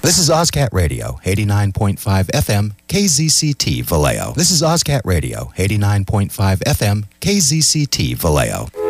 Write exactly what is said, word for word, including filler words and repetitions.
This is OzCat Radio, eighty-nine point five F M, K Z C T, Vallejo. This is OzCat Radio, eighty-nine point five F M, K Z C T, Vallejo.